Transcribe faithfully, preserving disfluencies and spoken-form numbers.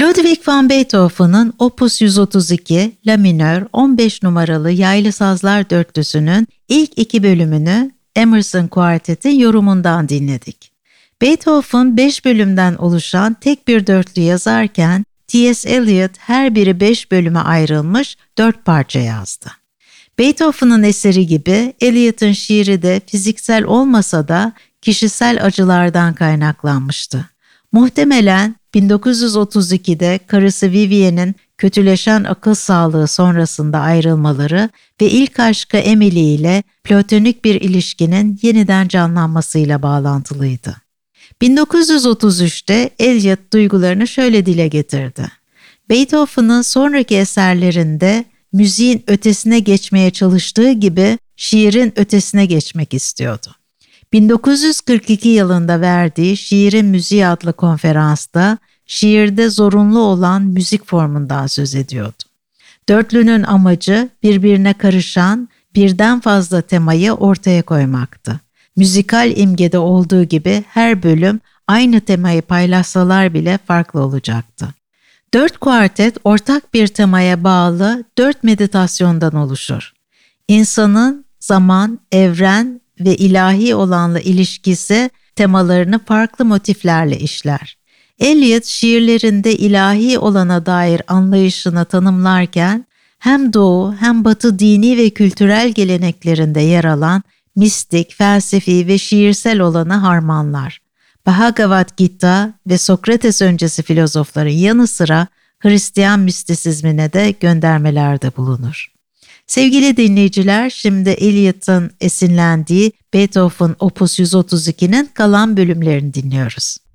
Ludwig van Beethoven'ın Opus yüz otuz iki, La minör, on beş numaralı yaylı sazlar dörtlüsünün ilk iki bölümünü Emerson Quartet'in yorumundan dinledik. Beethoven beş bölümden oluşan tek bir dörtlü yazarken T S Eliot her biri beş bölüme ayrılmış dört parça yazdı. Beethoven'ın eseri gibi Eliot'un şiiri de fiziksel olmasa da kişisel acılardan kaynaklanmıştı. Muhtemelen bin dokuz yüz otuz ikide karısı Vivienne'in kötüleşen akıl sağlığı sonrasında ayrılmaları ve ilk aşkı Emily ile platonik bir ilişkinin yeniden canlanmasıyla bağlantılıydı. bin dokuz yüz otuz üçte Eliot duygularını şöyle dile getirdi. Beethoven'ın sonraki eserlerinde müziğin ötesine geçmeye çalıştığı gibi şiirin ötesine geçmek istiyordu. bin dokuz yüz kırk iki yılında verdiği Şiirin Müziği adlı konferansta şiirde zorunlu olan müzik formundan söz ediyordu. Dörtlünün amacı birbirine karışan birden fazla temayı ortaya koymaktı. Müzikal imgede olduğu gibi her bölüm aynı temayı paylaşsalar bile farklı olacaktı. Dört kuartet ortak bir temaya bağlı dört meditasyondan oluşur. İnsanın zaman, evren ve ilahi olanla ilişkisi temalarını farklı motiflerle işler. Eliot şiirlerinde ilahi olana dair anlayışını tanımlarken hem Doğu hem Batı dini ve kültürel geleneklerinde yer alan mistik, felsefi ve şiirsel olanı harmanlar. Bhagavad Gita ve Sokrates öncesi filozofların yanı sıra Hristiyan mistisizmine de göndermelerde bulunur. Sevgili dinleyiciler, şimdi Eliot'un esinlendiği Beethoven Opus yüz otuz ikinin kalan bölümlerini dinliyoruz.